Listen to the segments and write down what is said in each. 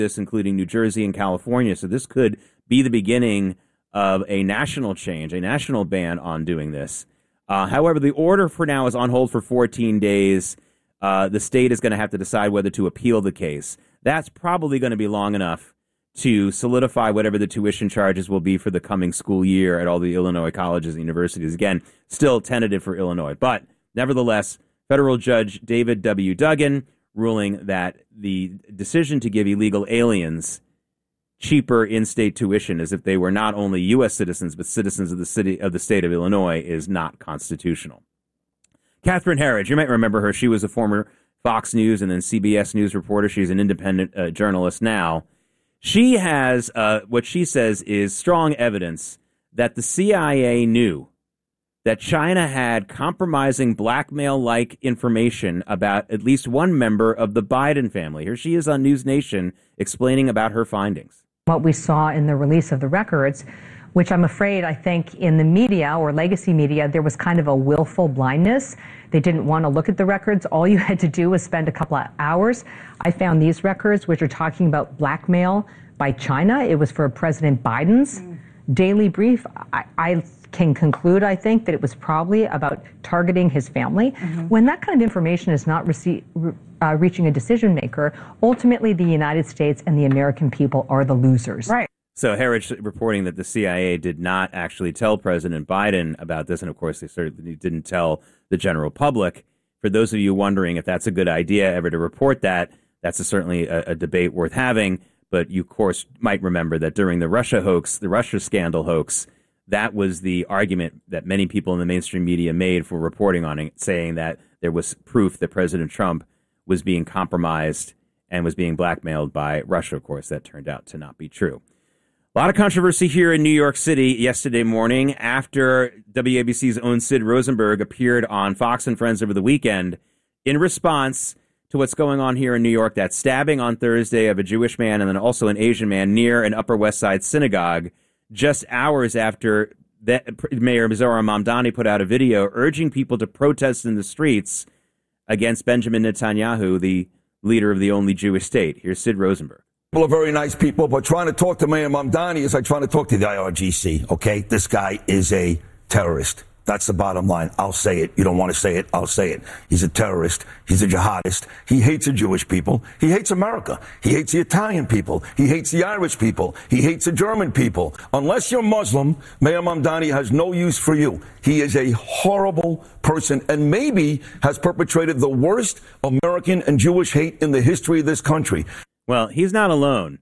this, including New Jersey and California. So this could be the beginning of a national change, a national ban on doing this. However, the order for now is on hold for 14 days. The state is going to have to decide whether to appeal the case. That's probably going to be long enough to solidify whatever the tuition charges will be for the coming school year at all the Illinois colleges and universities. Again, still tentative for Illinois. But nevertheless, federal judge David W. Duggan ruling that the decision to give illegal aliens cheaper in-state tuition as if they were not only U.S. citizens but citizens of the state of Illinois is not constitutional. Catherine Herridge, you might remember her. She was a former Fox News and then CBS News reporter. She's an independent journalist now. She has what she says is strong evidence that the CIA knew that China had compromising blackmail-like information about at least one member of the Biden family. Here she is on News Nation explaining about her findings. What we saw in the release of the records, which I'm afraid I think in the media or legacy media, there was kind of a willful blindness. They didn't want to look at the records. All you had to do was spend a couple of hours. I found these records, which are talking about blackmail by China. It was for President Biden's daily brief. I can conclude, I think, that it was probably about targeting his family. When that kind of information is not reaching a decision maker, ultimately the United States and the American people are the losers. Right. So Herridge reporting that the CIA did not actually tell President Biden about this, and of course they certainly didn't tell the general public. For those of you wondering if that's a good idea ever to report that, that's certainly a debate worth having. But you, of course, might remember that during the Russia hoax, the Russia scandal hoax, that was the argument that many people in the mainstream media made for reporting on it, saying that there was proof that President Trump was being compromised and was being blackmailed by Russia. Of course, that turned out to not be true. A lot of controversy here in New York City yesterday morning after WABC's own Sid Rosenberg appeared on Fox and Friends over the weekend in response to what's going on here in New York, that stabbing on Thursday of a Jewish man and then also an Asian man near an Upper West Side synagogue, just hours after Mayor Zohran Mamdani put out a video urging people to protest in the streets against Benjamin Netanyahu, the leader of the only Jewish state. Here's Sid Rosenberg. People are very nice people, but trying to talk to Mayor Mamdani is like trying to talk to the IRGC, okay? This guy is a terrorist. That's the bottom line. I'll say it. You don't want to say it. I'll say it. He's a terrorist. He's a jihadist. He hates the Jewish people. He hates America. He hates the Italian people. He hates the Irish people. He hates the German people. Unless you're Muslim, Mayor Mamdani has no use for you. He is a horrible person and maybe has perpetrated the worst American and Jewish hate in the history of this country. Well, he's not alone.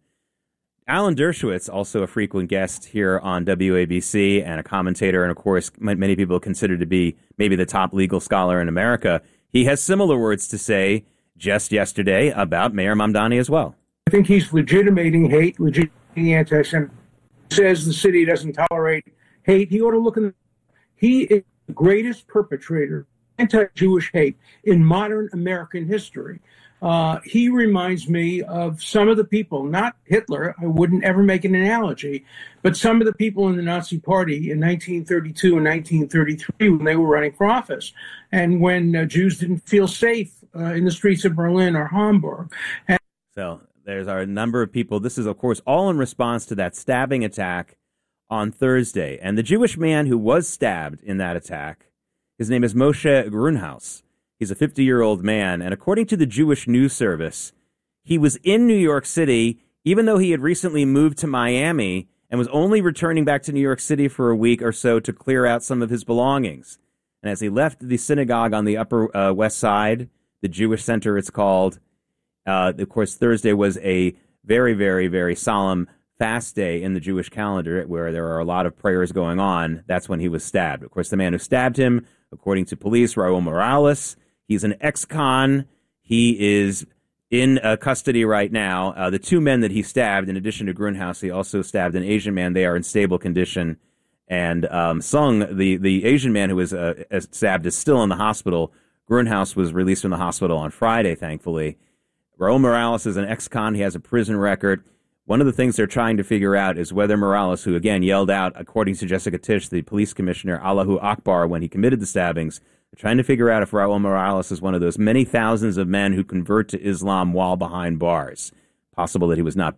Alan Dershowitz, also a frequent guest here on WABC and a commentator, and of course, many people consider to be maybe the top legal scholar in America. He has similar words to say just yesterday about Mayor Mamdani as well. I think he's legitimating hate, legitimating anti-Semitism. Says the city doesn't tolerate hate. He ought to look in. He is the greatest perpetrator of anti-Jewish hate in modern American history. He reminds me of some of the people, not Hitler, I wouldn't ever make an analogy, but some of the people in the Nazi Party in 1932 and 1933 when they were running for office, and when Jews didn't feel safe in the streets of Berlin or Hamburg. So there's a number of people. This is, of course, all in response to that stabbing attack on Thursday. And the Jewish man who was stabbed in that attack, his name is Moshe Grunhaus. He's a 50-year-old man, and according to the Jewish News Service, he was in New York City, even though he had recently moved to Miami and was only returning back to New York City for a week or so to clear out some of his belongings. And as he left the synagogue on the Upper West Side, the Jewish Center it's called, of course, Thursday was a very, very, very solemn fast day in the Jewish calendar where there are a lot of prayers going on. That's when he was stabbed. Of course, the man who stabbed him, according to police, Raul Morales, he's an ex-con. He is in custody right now. The two men that he stabbed, in addition to Grunhaus, he also stabbed an Asian man. They are in stable condition. And Sung, the Asian man who was stabbed, is still in the hospital. Grunhaus was released from the hospital on Friday, thankfully. Raul Morales is an ex-con. He has a prison record. One of the things they're trying to figure out is whether Morales, who again yelled out, according to Jessica Tisch, the police commissioner, Allahu Akbar, when he committed the stabbings, they're trying to figure out if Raul Morales is one of those many thousands of men who convert to Islam while behind bars. possible that he was not